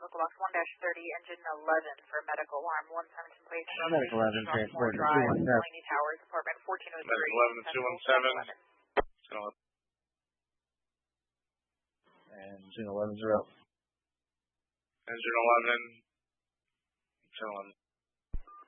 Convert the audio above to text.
Vehicle Box 1-30, Engine 11 for medical alarm. 17 place. Medical 11, transport to Drive, 217. Delaney Towers, apartment 1403. Medical 11 to 217. And 211's are up. Engine 11. 211.